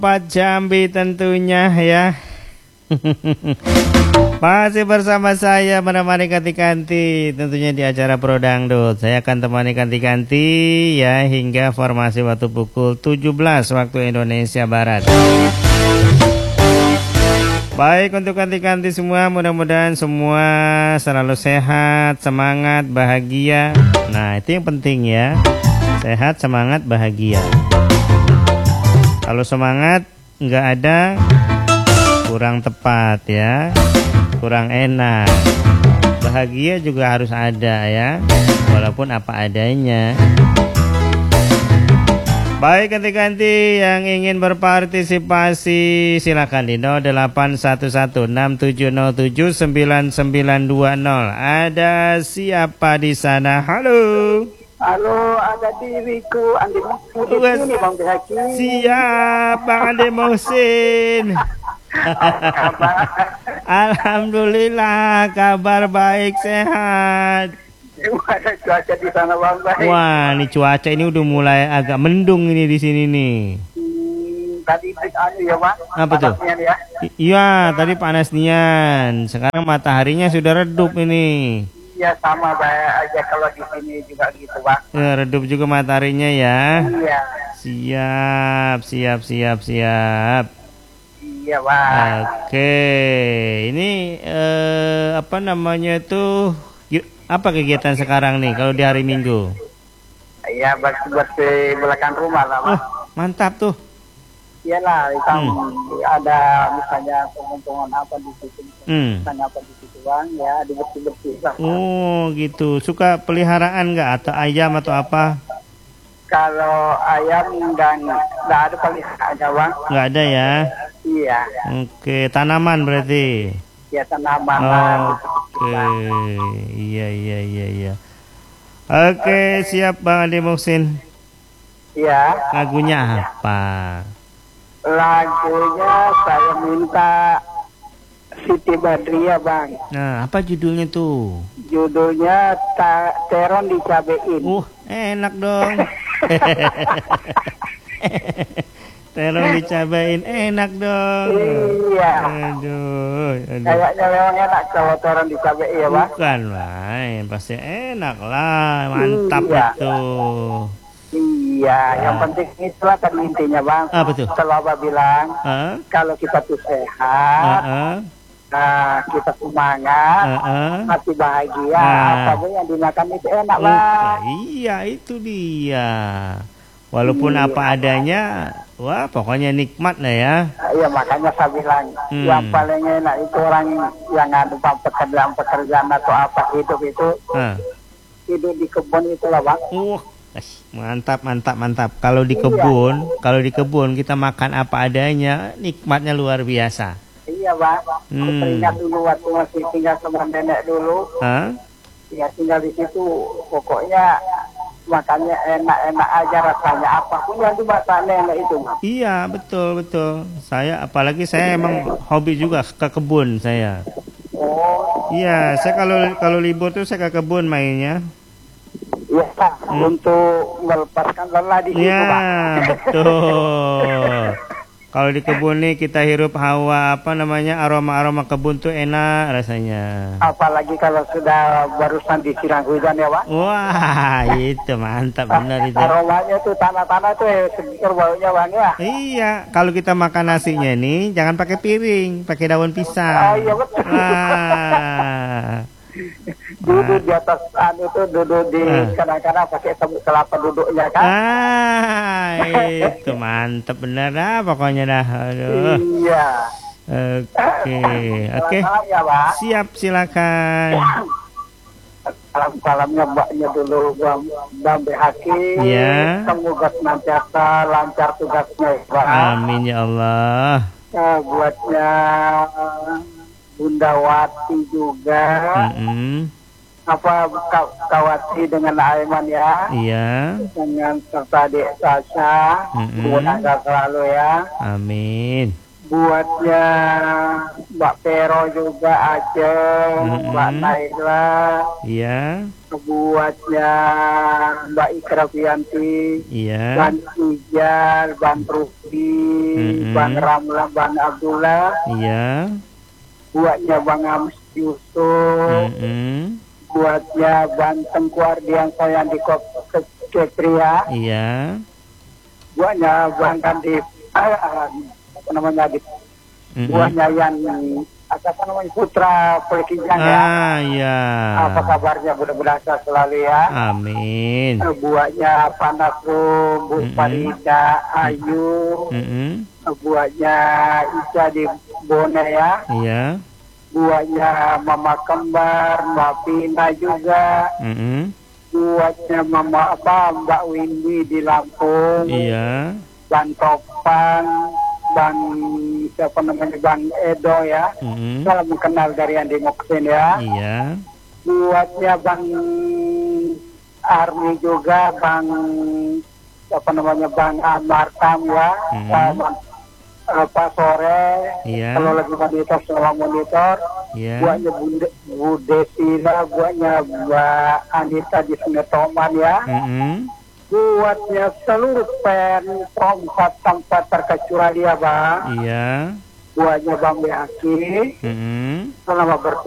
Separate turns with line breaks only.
Jambi tentunya ya. Masih bersama saya menemani Kanti-Kanti tentunya di acara Pro Dangdut. Saya akan temani Kanti-Kanti ya hingga formasi waktu pukul 17 waktu Indonesia Barat. Baik untuk Kanti-Kanti semua, mudah-mudahan semua selalu sehat, semangat, bahagia. Nah itu yang penting ya. Sehat, semangat, bahagia. Kalau semangat nggak ada, kurang tepat ya, kurang enak. Bahagia juga harus ada ya, walaupun apa adanya. Baik Kanti-Kanti yang ingin berpartisipasi silakan di 081167079920. Ada siapa di sana? Halo.
Halo, ada diriku Andi Muhsin ini Bang Bihaki.
Siap Bang Andi Muhsin. Alhamdulillah, kabar baik, sehat.
Gimana cuaca di sana Bang Bihaki?
Wah, ini cuaca ini udah mulai agak mendung ini di sini nih.
Tadi ya Bang.
Apa tuh?
Ya?
Iya, tadi panas nian. Sekarang mataharinya sudah redup ini.
Iya, sama baik aja kalau di sini juga gitu Bang.
Ya, redup juga mataharinya ya.
Iya.
Siap.
Iya Bang.
Oke, ini apa namanya itu? Apa kegiatan sekarang nih kalau di hari Minggu?
Iya, buat di belakang rumah lah Bang.
Mantap tuh.
Iyalah, ada misalnya penguntungan apa di situ, misalnya apa di situ Bang, ya dibersih-bersih Bang.
Oh gitu, suka peliharaan nggak atau ayam atau apa?
Kalau ayam nggak ada peliharaannya Bang.
Nggak ada ya?
Iya.
Oke, tanaman berarti?
Ya tanaman lah.
Oke, iya. Oke, siap Bang Andi Muhsin.
Iya.
Lagunya apa?
Lagunya saya minta Siti Badriah Bang.
Nah, apa judulnya tuh?
Judulnya Teron Dicabein.
Enak dong. Teron dicabain, enak dong.
Iya.
Aduh.
Kayaknya memang enak kalau teron dicabein ya Bang.
Bukan main, pasti enak lah, mantap itu.
Iya, yang penting itulah kan intinya Bang.
Apa tuh?
Kalau Abah bilang, kalau kita tuh sehat, kita semangat, hati bahagia, apa yang dimakan itu enak Bang.
Iya, itu dia. Walaupun apa adanya, wah pokoknya nikmat lah ya.
Iya, makanya saya bilang, yang paling enak itu orang yang ada pekerjaan atau apa hidup itu, hidup di kebun itulah Bang.
Mantap. Kalau di kebun kita makan apa adanya, nikmatnya luar biasa.
Iya Bang. Teringat dulu waktu masih tinggal sama nenek dulu. Ya tinggal di situ, pokoknya makannya enak-enak aja rasanya, apapun yang dimasak nenek itu Bang.
Iya betul. Apalagi saya emang hobi juga ke kebun saya. Iya, saya kalau libur tuh saya ke kebun mainnya.
Iya, untuk melepaskan lelah di situ, Pak.
Iya, betul. Kalau di kebun nih kita hirup hawa aroma kebun tuh enak rasanya.
Apalagi kalau sudah barusan disiram hujan ya, Pak.
Wah, itu mantap benar itu.
Aromanya tuh tanah-tanah tuh segar baunya Bang ya.
Iya, kalau kita makan nasinya nih jangan pakai piring, pakai daun pisang.
Iya betul. Duduk di atas duduk di kadang-kadang pakai sabut kelapa duduknya kan.
Itu mantep bener dah pokoknya dah. Aduh.
Iya.
Oke.
Ya,
siap, silakan.
Salam-salamnya mbaknya dulu Bang Bihaki.
Ya.
Semoga senantiasa lancar tugasnya Pak.
Amin ya Allah.
Buatnya Bunda Wati juga. Kawati dengan Aiman ya.
Iya.
Dengan serta adik Sasha. Semoga selalu ya.
Amin.
buatnya Mbak Pero juga Aceh, Mbak Naila,
iya,
buatnya Mbak Ikra Fianti,
iya,
Ban Ijal, Ban Rudi, Ban Ramla, Ban Abdullah,
iya,
buatnya Bang Amis Yusuf, buatnya Ban Tengku Ardian saya di Kepria,
iya,
buatnya Bang Kandi apa namanya di buahnya yang apa namanya Putra Pelikijang ya.
Iya.
Apa kabarnya, mudah-mudahan sehat selalu ya.
Amin.
Buahnya Panasrum, Bu Farida, Ayu, buahnya Ica di Bone ya.
Iya.
Buahnya Mama Kembar, Mbak Pina juga. Buahnya Mama Mbak Windy di Lampung.
Iya.
Bang Topan, Bang siapa namanya Bang Edo ya. Salam kenal dari Andi Moksin ya.
Iya.
Buatnya Bang Armi juga, Bang apa namanya Bang Amartam ya. Pak sore.
Iya.
Kalau lagi monitor selama monitor.
Iya.
Buatnya Bu Desila, buatnya Mbak Anita di Sunetoman ya. Buatnya seluruh pen perompat tanpa terkecuali ya Bang.
Iya.
Buatnya Bang Yaki. Selamat